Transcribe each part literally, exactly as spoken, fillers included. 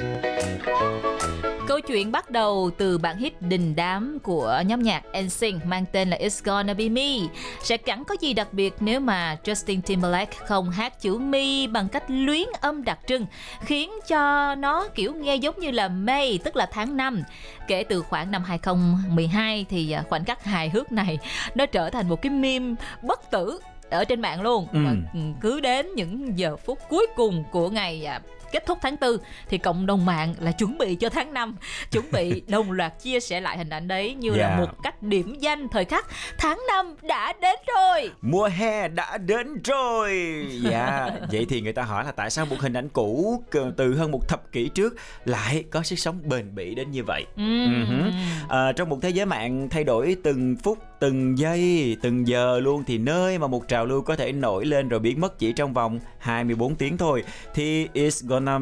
Câu chuyện bắt đầu từ bản hit đình đám của nhóm nhạc en sync mang tên là It's Gonna Be Me. Sẽ chẳng có gì đặc biệt nếu mà Justin Timberlake không hát chữ mi bằng cách luyến âm đặc trưng, khiến cho nó kiểu nghe giống như là May, tức là tháng năm. Kể từ khoảng năm hai không một hai thì khoảnh khắc hài hước này nó trở thành một cái meme bất tử ở trên mạng luôn. Ừ. Và cứ đến những giờ phút cuối cùng của ngày kết thúc tháng tư thì cộng đồng mạng là chuẩn bị cho tháng năm, chuẩn bị đồng loạt chia sẻ lại hình ảnh đấy như Yeah. là một cách điểm danh thời khắc tháng năm đã đến rồi. Mùa hè đã đến rồi. Dạ. Vậy thì người ta hỏi là tại sao một hình ảnh cũ từ hơn một thập kỷ trước lại có sức sống bền bỉ đến như vậy? Uhm. Uh-huh. À, trong một thế giới mạng thay đổi từng phút, từng giây, từng giờ luôn, thì nơi mà một trào lưu có thể nổi lên rồi biến mất chỉ trong vòng hai mươi bốn tiếng thôi, thì It's Gonna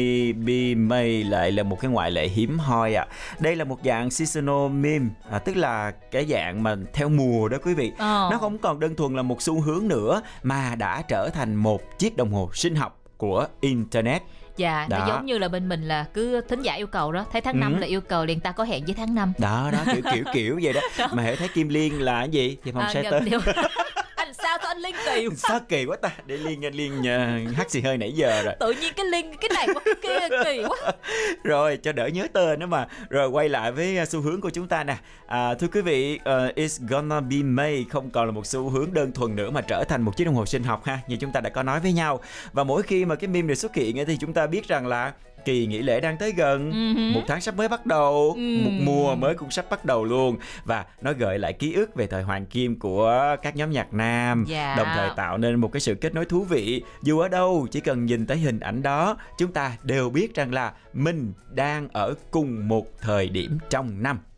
Be May lại là một cái ngoại lệ hiếm hoi ạ. À. Đây là một dạng seasonal meme, à, tức là cái dạng mà theo mùa đó quý vị. Ờ. Nó không còn đơn thuần là một xu hướng nữa mà đã trở thành một chiếc đồng hồ sinh học của Internet. Dạ, Đó. nó giống như là bên mình là cứ thính giả yêu cầu đó, thấy tháng năm Ừ. là yêu cầu liền ta có hẹn với tháng năm. Đó, đó, kiểu kiểu kiểu vậy đó. Đó. Mà hãy thấy Kim Liên là cái gì thì không À, sai nhầm tên. điều. Anh sao sao anh Linh kỳ quá. Sao kỳ quá ta, để Liên Liên uh, hát xì hơi nãy giờ rồi. Tự nhiên cái Linh cái này quá, cái kia kỳ quá. Rồi cho đỡ nhớ tên đó mà. Rồi quay lại với xu hướng của chúng ta nè. À, thưa quý vị, uh, It's Gonna Be May không còn là một xu hướng đơn thuần nữa mà trở thành một chiếc đồng hồ sinh học ha, như chúng ta đã có nói với nhau. Và mỗi khi mà cái meme này xuất hiện thì chúng ta biết rằng là kỳ nghỉ lễ đang tới gần, uh-huh. một tháng sắp mới bắt đầu, uh-huh. một mùa mới cũng sắp bắt đầu luôn. Và nó gợi lại ký ức về thời hoàng kim của các nhóm nhạc nam, yeah. đồng thời tạo nên một cái sự kết nối thú vị. Dù ở đâu, chỉ cần nhìn tới hình ảnh đó, chúng ta đều biết rằng là mình đang ở cùng một thời điểm trong năm.